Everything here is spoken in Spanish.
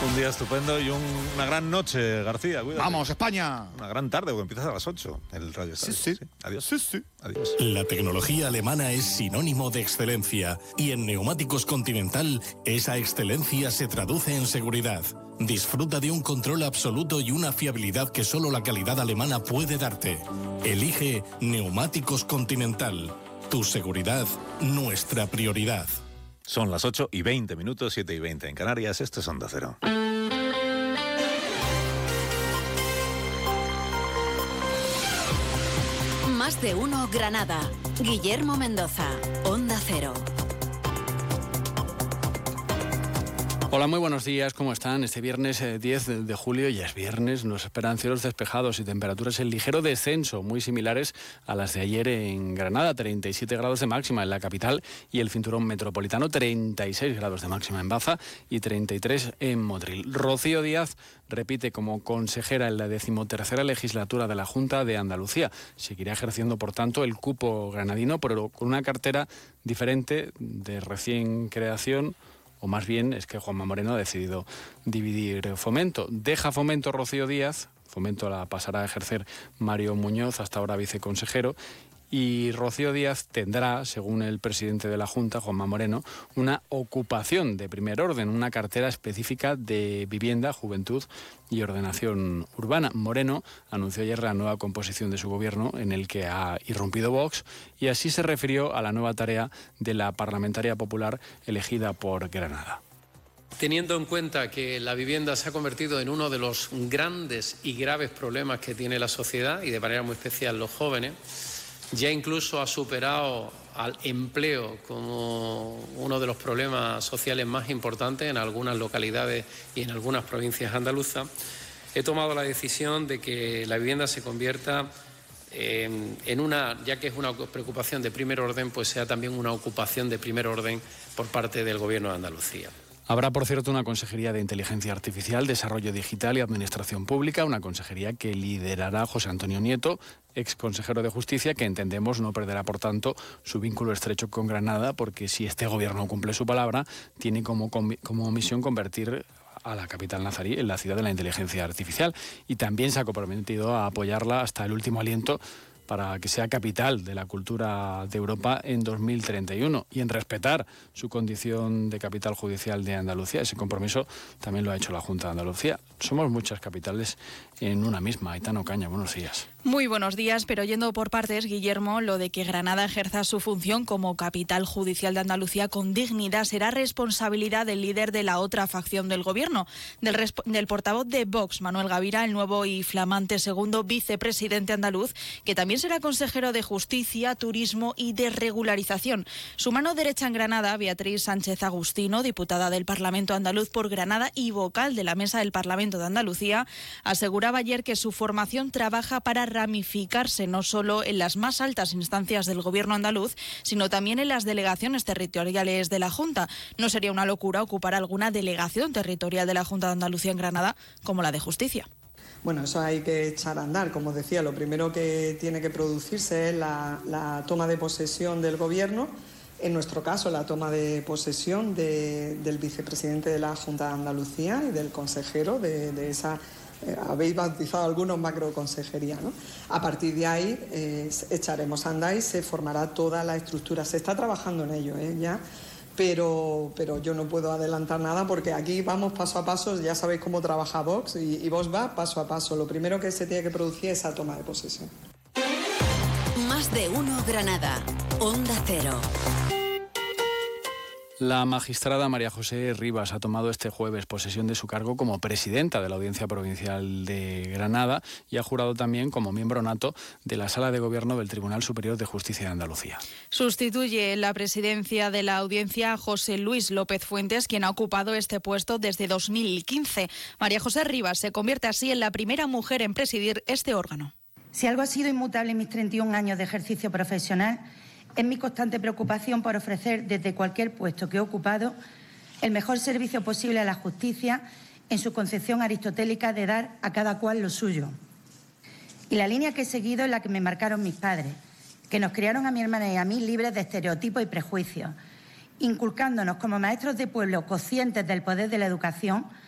Un día estupendo y una gran noche, García. Cuídate. ¡Vamos, España! Una gran tarde, porque empiezas a las 8 el Radio Estadio. Sí. Adiós. Sí. Adiós. La tecnología alemana es sinónimo de excelencia y en Neumáticos Continental esa excelencia se traduce en seguridad. Disfruta de un control absoluto y una fiabilidad que solo la calidad alemana puede darte. Elige Neumáticos Continental. Tu seguridad, nuestra prioridad. Son las 8:20, 7:20 en Canarias. Esto es Onda Cero. Más de uno Granada. Guillermo Mendoza, Onda Cero. Hola, muy buenos días, ¿cómo están? Este viernes 10 de julio, ya es viernes, nos esperan cielos despejados y temperaturas en ligero descenso, muy similares a las de ayer en Granada, 37 grados de máxima en la capital y el cinturón metropolitano, 36 grados de máxima en Baza y 33 en Motril. Rocío Díaz repite como consejera en la 13ª legislatura de la Junta de Andalucía. Seguirá ejerciendo, por tanto, el cupo granadino, pero con una cartera diferente de recién creación. O más bien es que Juanma Moreno ha decidido dividir Fomento. Deja Fomento Rocío Díaz, Fomento la pasará a ejercer Mario Muñoz, hasta ahora viceconsejero, y Rocío Díaz tendrá, según el presidente de la Junta, Juanma Moreno, una ocupación de primer orden, una cartera específica de vivienda, juventud y ordenación urbana. Moreno anunció ayer la nueva composición de su gobierno, en el que ha irrumpido Vox, y así se refirió a la nueva tarea de la parlamentaria popular elegida por Granada. Teniendo en cuenta que la vivienda se ha convertido en uno de los grandes y graves problemas que tiene la sociedad, y de manera muy especial los jóvenes, ya incluso ha superado al empleo como uno de los problemas sociales más importantes en algunas localidades y en algunas provincias andaluzas, he tomado la decisión de que la vivienda se convierta en una, ya que es una preocupación de primer orden, pues sea también una ocupación de primer orden por parte del Gobierno de Andalucía. Habrá, por cierto, una consejería de Inteligencia Artificial, Desarrollo Digital y Administración Pública, una consejería que liderará José Antonio Nieto, ex consejero de Justicia, que entendemos no perderá, por tanto, su vínculo estrecho con Granada, porque si este gobierno cumple su palabra, tiene como misión convertir a la capital nazarí en la ciudad de la inteligencia artificial, y también se ha comprometido a apoyarla hasta el último aliento para que sea capital de la cultura de Europa en 2031 y en respetar su condición de capital judicial de Andalucía. Ese compromiso también lo ha hecho la Junta de Andalucía. Somos muchas capitales en una misma. Aitana Ocaña, buenos días. Muy buenos días, pero yendo por partes, Guillermo, lo de que Granada ejerza su función como capital judicial de Andalucía con dignidad será responsabilidad del líder de la otra facción del gobierno, del portavoz de Vox, Manuel Gavira, el nuevo y flamante segundo vicepresidente andaluz, que también será consejero de Justicia, Turismo y de Regularización. Su mano derecha en Granada, Beatriz Sánchez Agustino, diputada del Parlamento andaluz por Granada y vocal de la Mesa del Parlamento de Andalucía, aseguraba ayer que su formación trabaja para ramificarse no solo en las más altas instancias del gobierno andaluz, sino también en las delegaciones territoriales de la Junta. No sería una locura ocupar alguna delegación territorial de la Junta de Andalucía en Granada, como la de Justicia. Bueno, eso hay que echar a andar. Como decía, lo primero que tiene que producirse es la toma de posesión del Gobierno. En nuestro caso, la toma de posesión del vicepresidente de la Junta de Andalucía y del consejero de esa, habéis bautizado algunos macroconsejería, ¿no? A partir de ahí echaremos a andar y se formará toda la estructura. Se está trabajando en ello, ya. Pero yo no puedo adelantar nada porque aquí vamos paso a paso, ya sabéis cómo trabaja Vox y Vox va paso a paso. Lo primero que se tiene que producir es esa toma de posesión. Más de uno Granada, Onda Cero. La magistrada María José Rivas ha tomado este jueves posesión de su cargo como presidenta de la Audiencia Provincial de Granada y ha jurado también como miembro nato de la Sala de Gobierno del Tribunal Superior de Justicia de Andalucía. Sustituye en la presidencia de la Audiencia a José Luis López Fuentes, quien ha ocupado este puesto desde 2015. María José Rivas se convierte así en la primera mujer en presidir este órgano. Si algo ha sido inmutable en mis 31 años de ejercicio profesional, es mi constante preocupación por ofrecer desde cualquier puesto que he ocupado el mejor servicio posible a la justicia en su concepción aristotélica de dar a cada cual lo suyo. Y la línea que he seguido es la que me marcaron mis padres, que nos criaron a mi hermana y a mí libres de estereotipos y prejuicios, inculcándonos como maestros de pueblo conscientes del poder de la educación